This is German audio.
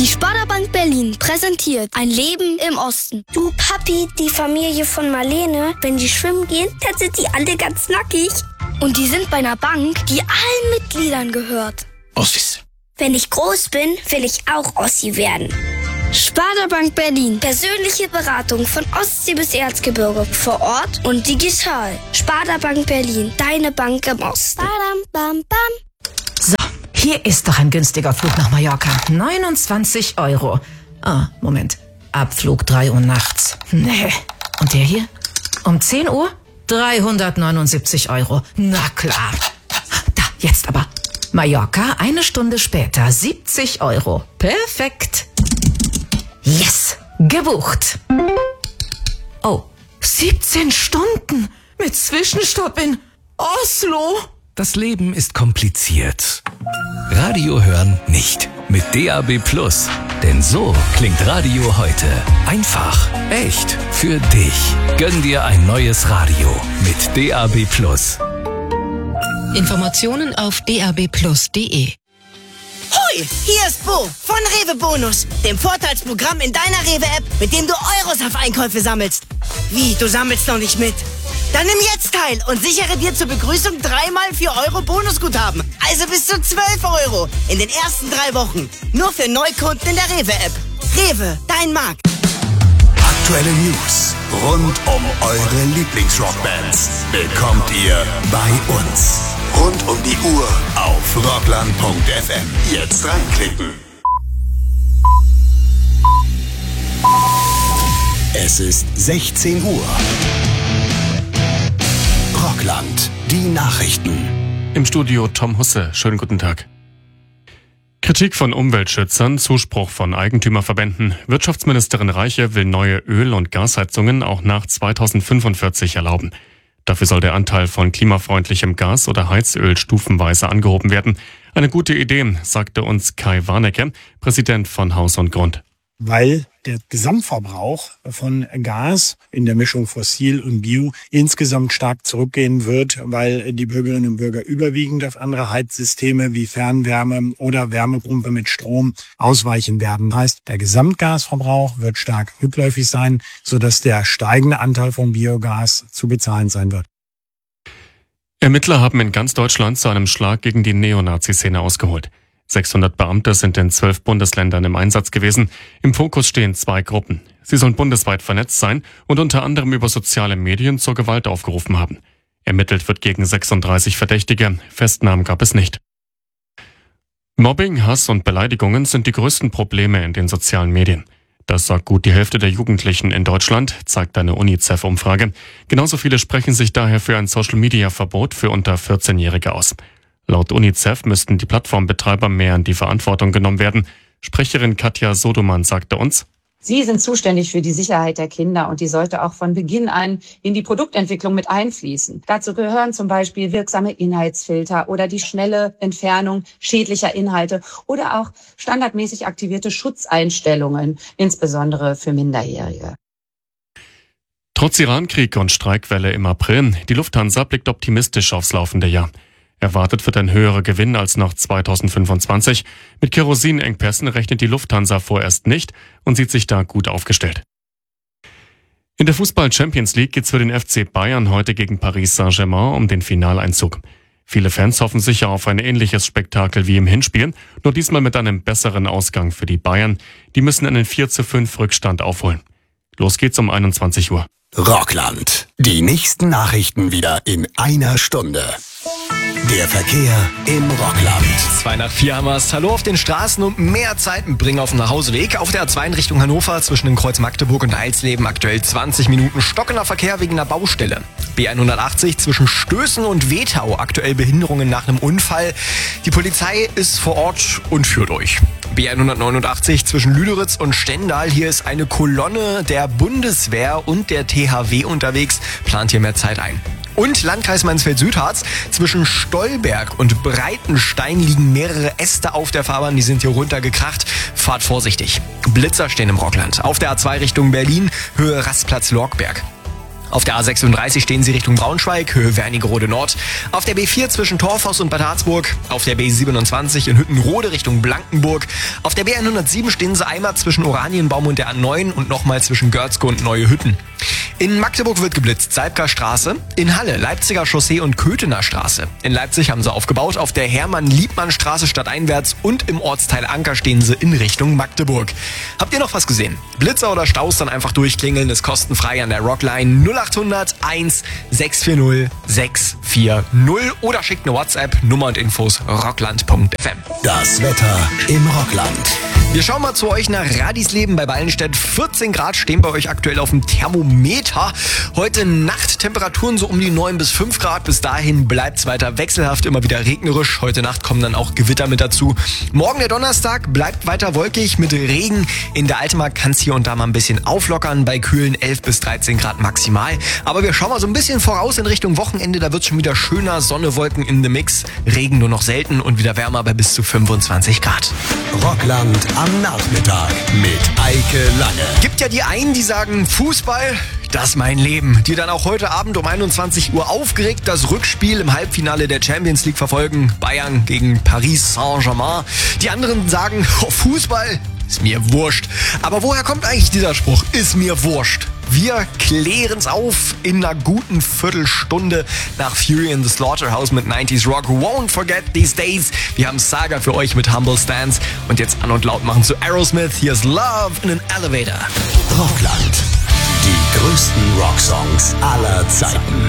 Die Sparda-Bank Berlin präsentiert ein Leben im Osten. Du Papi, die Familie von Marlene, wenn die schwimmen gehen, dann sind die alle ganz nackig. Und die sind bei einer Bank, die allen Mitgliedern gehört. Ossis. Wenn ich groß bin, will ich auch Ossi werden. Sparda-Bank Berlin. Persönliche Beratung von Ostsee bis Erzgebirge. Vor Ort und digital. Sparda-Bank Berlin. Deine Bank im Osten. Badam, bam, bam. So, hier ist doch ein günstiger Flug nach Mallorca. 29 €. Ah, Moment. Abflug 3 Uhr nachts. Nee. Und der hier? Um 10 Uhr? 379 €. Na klar. Da, jetzt aber. Mallorca, 1 Stunde später. 70 €. Perfekt. Yes, gebucht. Oh, 17 Stunden mit Zwischenstopp in Oslo. Das Leben ist kompliziert. Radio hören nicht. Mit DAB+. Denn so klingt Radio heute. Einfach, echt, für dich. Gönn dir ein neues Radio mit DAB+. Informationen auf dabplus.de. Hoi, hier ist Bo von Rewe Bonus, dem Vorteilsprogramm in deiner Rewe-App, mit dem du Euros auf Einkäufe sammelst. Wie, du sammelst noch nicht mit? Dann nimm jetzt teil und sichere dir zur Begrüßung 3x 4 € Bonusguthaben. Also bis zu 12 € in den ersten 3 Wochen. Nur für Neukunden in der Rewe-App. Rewe, dein Markt. Aktuelle News rund um eure Lieblingsrockbands bekommt ihr bei uns. Rund um die Uhr auf rockland.fm. Jetzt reinklicken. Es ist 16 Uhr. Rockland, die Nachrichten. Im Studio Tom Husse. Schönen guten Tag. Kritik von Umweltschützern, Zuspruch von Eigentümerverbänden. Wirtschaftsministerin Reiche will neue Öl- und Gasheizungen auch nach 2045 erlauben. Dafür soll der Anteil von klimafreundlichem Gas oder Heizöl stufenweise angehoben werden. Eine gute Idee, sagte uns Kai Warnecke, Präsident von Haus und Grund. Weil der Gesamtverbrauch von Gas in der Mischung Fossil und Bio insgesamt stark zurückgehen wird, weil die Bürgerinnen und Bürger überwiegend auf andere Heizsysteme wie Fernwärme oder Wärmepumpe mit Strom ausweichen werden. Das heißt, der Gesamtgasverbrauch wird stark rückläufig sein, sodass der steigende Anteil von Biogas zu bezahlen sein wird. Ermittler haben in ganz Deutschland zu einem Schlag gegen die Neonazi-Szene ausgeholt. 600 Beamte sind in 12 Bundesländern im Einsatz gewesen. Im Fokus stehen 2 Gruppen. Sie sollen bundesweit vernetzt sein und unter anderem über soziale Medien zur Gewalt aufgerufen haben. Ermittelt wird gegen 36 Verdächtige. Festnahmen gab es nicht. Mobbing, Hass und Beleidigungen sind die größten Probleme in den sozialen Medien. Das sagt gut die Hälfte der Jugendlichen in Deutschland, zeigt eine UNICEF-Umfrage. Genauso viele sprechen sich daher für ein Social-Media-Verbot für unter 14-Jährige aus. Laut UNICEF müssten die Plattformbetreiber mehr in die Verantwortung genommen werden. Sprecherin Katja Sodoman sagte uns: Sie sind zuständig für die Sicherheit der Kinder und die sollte auch von Beginn an in die Produktentwicklung mit einfließen. Dazu gehören zum Beispiel wirksame Inhaltsfilter oder die schnelle Entfernung schädlicher Inhalte oder auch standardmäßig aktivierte Schutzeinstellungen, insbesondere für Minderjährige. Trotz Irankrieg und Streikwelle im April, die Lufthansa blickt optimistisch aufs laufende Jahr. Erwartet wird ein höherer Gewinn als noch 2025. Mit Kerosinengpässen rechnet die Lufthansa vorerst nicht und sieht sich da gut aufgestellt. In der Fußball-Champions League geht's für den FC Bayern heute gegen Paris Saint-Germain um den Finaleinzug. Viele Fans hoffen sicher auf ein ähnliches Spektakel wie im Hinspiel, nur diesmal mit einem besseren Ausgang für die Bayern. Die müssen einen 4:5 Rückstand aufholen. Los geht's um 21 Uhr. Rockland, die nächsten Nachrichten wieder in einer Stunde. Der Verkehr im Rockland. 2 nach 4 haben wir's. Hallo auf den Straßen und mehr Zeit mitbringen auf dem Nachhauseweg. Auf der A2 in Richtung Hannover zwischen dem Kreuz Magdeburg und Eisleben aktuell 20 Minuten stockender Verkehr wegen einer Baustelle. B180 zwischen Stößen und Wetau aktuell Behinderungen nach einem Unfall. Die Polizei ist vor Ort und führt durch. B189 zwischen Lüderitz und Stendal. Hier ist eine Kolonne der Bundeswehr und der THW unterwegs. Plant hier mehr Zeit ein. Und Landkreis Mansfeld-Südharz. Zwischen Stolberg und Breitenstein liegen mehrere Äste auf der Fahrbahn. Die sind hier runtergekracht. Fahrt vorsichtig. Blitzer stehen im Rockland. Auf der A2 Richtung Berlin, Höhe Rastplatz Lorkberg. Auf der A36 stehen sie Richtung Braunschweig, Höhe Wernigerode Nord. Auf der B4 zwischen Torfhaus und Bad Harzburg. Auf der B27 in Hüttenrode Richtung Blankenburg. Auf der B107 stehen sie einmal zwischen Oranienbaum und der A9 und nochmal zwischen Görzke und Neue Hütten. In Magdeburg wird geblitzt, Salbker Straße. In Halle, Leipziger Chaussee und Köthener Straße. In Leipzig haben sie aufgebaut, auf der Hermann-Liebmann-Straße stadteinwärts und im Ortsteil Anker stehen sie in Richtung Magdeburg. Habt ihr noch was gesehen? Blitzer oder Staus, dann einfach durchklingeln, ist kostenfrei an der Rockline 0800 1 640 640 oder schickt eine WhatsApp, Nummer und Infos rockland.fm. Das Wetter im Rockland. Wir schauen mal zu euch nach Radisleben bei Ballenstedt. 14 Grad stehen bei euch aktuell auf dem Thermometer. Heute Nacht Temperaturen so um die 9 bis 5 Grad. Bis dahin bleibt es weiter wechselhaft, immer wieder regnerisch. Heute Nacht kommen dann auch Gewitter mit dazu. Morgen der Donnerstag bleibt weiter wolkig mit Regen. In der Altmark kann es hier und da mal ein bisschen auflockern. Bei kühlen 11 bis 13 Grad maximal. Aber wir schauen mal so ein bisschen voraus in Richtung Wochenende. Da wird es schon wieder schöner. Sonne, Wolken in the Mix. Regen nur noch selten und wieder wärmer bei bis zu 25 Grad. Rockland am Nachmittag mit Eike Lange. Gibt ja die einen, die sagen, Fußball, das ist mein Leben. Die dann auch heute Abend um 21 Uhr aufgeregt das Rückspiel im Halbfinale der Champions League verfolgen. Bayern gegen Paris Saint-Germain. Die anderen sagen, oh, Fußball ist mir wurscht. Aber woher kommt eigentlich dieser Spruch, ist mir wurscht? Wir klären's auf in einer guten Viertelstunde nach Fury in the Slaughterhouse mit 90s Rock. Won't forget these days. Wir haben Saga für euch mit Humble Stance. Und jetzt an und laut machen zu Aerosmith. Hier ist Love in an Elevator. Rockland. Die größten Rocksongs aller Zeiten.